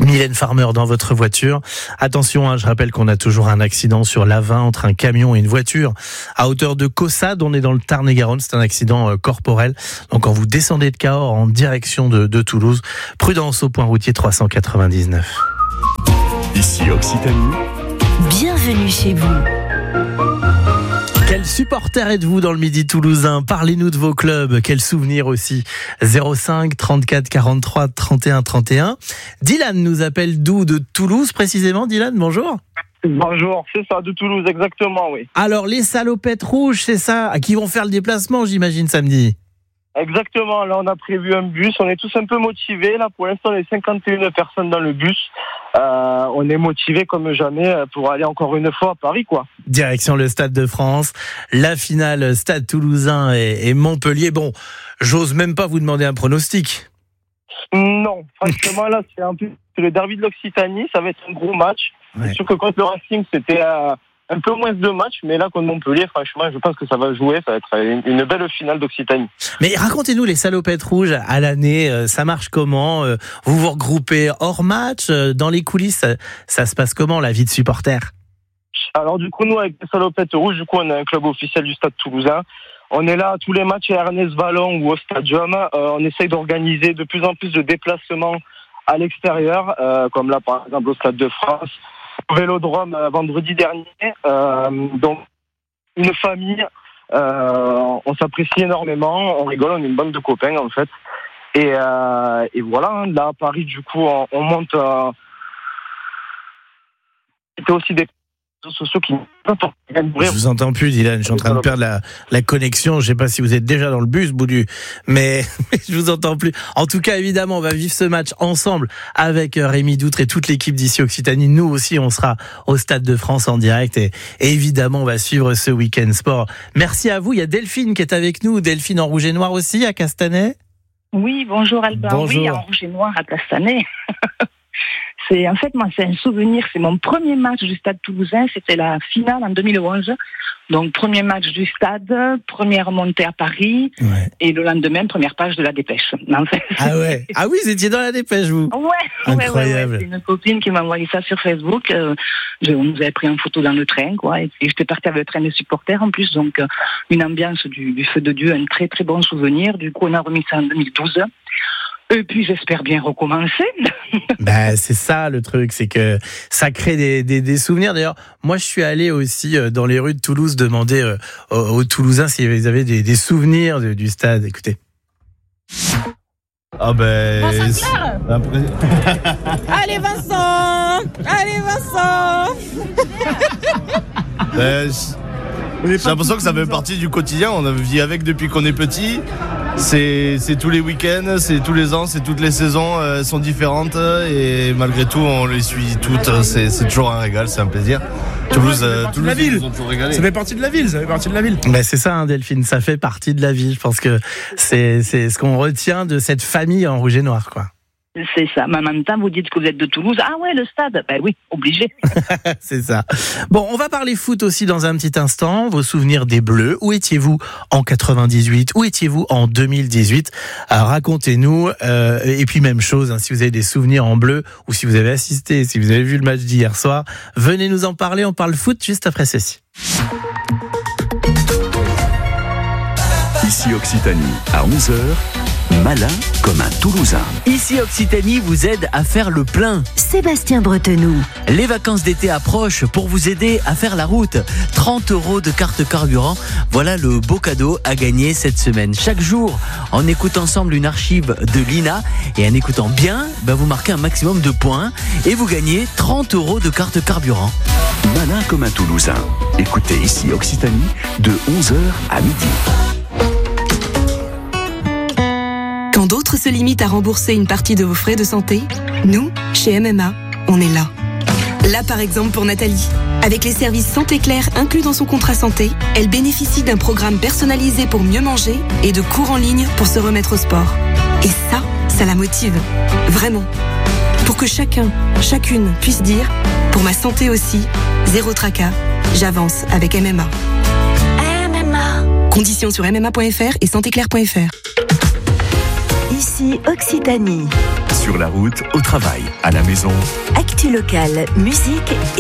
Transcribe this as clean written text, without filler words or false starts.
Mylène Farmer dans votre voiture. Attention, je rappelle qu'on a toujours un accident sur l'A20 entre un camion et une voiture à hauteur de Caussade. On est dans le Tarn-et-Garonne, c'est un accident corporel. Donc quand vous descendez de Cahors en direction de Toulouse, prudence au point routier 399. Ici Occitanie. Bienvenue chez vous. Quel supporter êtes-vous dans le Midi toulousain ? Parlez-nous de vos clubs, quels souvenirs aussi. 05 34 43 31 31. Dylan nous appelle d'où ? De Toulouse précisément, Dylan, bonjour. Bonjour, c'est ça, de Toulouse, exactement, oui. Alors, les salopettes rouges, c'est ça, qui vont faire le déplacement, j'imagine, samedi. Exactement, là on a prévu un bus, on est tous un peu motivés, là pour l'instant on est 51 personnes dans le bus, on est motivés comme jamais pour aller encore une fois à Paris, quoi. Direction le Stade de France, la finale Stade Toulousain et Montpellier. Bon, j'ose même pas vous demander un pronostic. Non, franchement là c'est le derby de l'Occitanie, ça va être un gros match. Ouais. C'est sûr que contre le Racing c'était un peu moins de matchs, mais là contre Montpellier, franchement, je pense que ça va jouer, ça va être une belle finale d'Occitanie. Mais racontez-nous les salopettes rouges à l'année, ça marche comment ? Vous vous regroupez hors match, dans les coulisses, ça se passe comment la vie de supporter ? Alors du coup, nous avec les salopettes rouges, du coup on est un club officiel du Stade Toulousain. On est là à tous les matchs à Ernest Vallon ou au Stadium. On essaye d'organiser de plus en plus de déplacements à l'extérieur, comme là par exemple au Stade de France. Au Vélodrome vendredi dernier, donc une famille, on s'apprécie énormément, on rigole, on est une bande de copains en fait, et voilà, là à Paris du coup on monte, c'était aussi des réseaux sociaux qui... Je vous entends plus, Dylan, je suis en train de perdre la connexion, je sais pas si vous êtes déjà dans le bus, Boudu, mais je vous entends plus. En tout cas, évidemment, on va vivre ce match ensemble avec Rémi Doutre et toute l'équipe d'ici Occitanie. Nous aussi, on sera au Stade de France en direct et évidemment, on va suivre ce week-end sport. Merci à vous, il y a Delphine qui est avec nous, Delphine en rouge et noir aussi à Castanet. Oui, bonjour Albin, bonjour. Oui, en rouge et noir à Castanet. C'est un souvenir, c'est mon premier match du Stade Toulousain, c'était la finale en 2011. Donc premier match du Stade, première montée à Paris, ouais. Et le lendemain, première page de la Dépêche. En fait. Ah ouais, ah oui, vous étiez dans la Dépêche, vous. Ouais, incroyable. Ouais. C'est une copine qui m'a envoyé ça sur Facebook. On nous avait pris une photo dans le train, quoi. Et j'étais partie avec le train de supporters en plus, donc une ambiance du feu de Dieu, un très très bon souvenir. Du coup, on a remis ça en 2012. Et puis j'espère bien recommencer. C'est ça le truc, c'est que ça crée des souvenirs. D'ailleurs, moi je suis allé aussi dans les rues de Toulouse demander aux Toulousains s'ils avaient des souvenirs du stade. Écoutez. Ah Vincent Allez Vincent J'ai l'impression que ça fait partie du quotidien, on vit avec depuis qu'on est petit. C'est tous les week-ends, c'est tous les ans, c'est toutes les saisons sont différentes et malgré tout on les suit toutes, c'est toujours un régal, c'est un plaisir. Toulouse, la ville. Ils ont toujours régalé. Ça fait partie de la ville, C'est ça, Delphine, ça fait partie de la ville. Je pense que c'est ce qu'on retient de cette famille en rouge et noir, quoi. C'est ça. Mais en même temps, vous dites que vous êtes de Toulouse. Ah ouais, le stade. Oui, obligé. C'est ça. Bon, on va parler foot aussi dans un petit instant. Vos souvenirs des Bleus. Où étiez-vous en 98 ? Où étiez-vous en 2018 ? Alors, racontez-nous. Et puis, même chose, si vous avez des souvenirs en bleu ou si vous avez assisté, si vous avez vu le match d'hier soir, venez nous en parler. On parle foot juste après ceci. Ici Occitanie, à 11h. Malin comme un Toulousain. Ici Occitanie vous aide à faire le plein. Sébastien Bretenoux. Les vacances d'été approchent pour vous aider à faire la route. 30 € de carte carburant, voilà le beau cadeau à gagner cette semaine. Chaque jour, on écoute ensemble une archive de l'INA et en écoutant bien, vous marquez un maximum de points et vous gagnez 30 € de carte carburant. Malin comme un Toulousain. Écoutez ici Occitanie de 11h à midi. Quand d'autres se limitent à rembourser une partie de vos frais de santé, nous, chez MMA, on est là. Là, par exemple, pour Nathalie. Avec les services Santé Claire inclus dans son contrat santé, elle bénéficie d'un programme personnalisé pour mieux manger et de cours en ligne pour se remettre au sport. Et ça la motive. Vraiment. Pour que chacun, chacune puisse dire « Pour ma santé aussi, zéro tracas, j'avance avec MMA ». Conditions sur MMA.fr et santéclaire.fr. Ici Occitanie. Sur la route, au travail, à la maison. Actu locale, musique et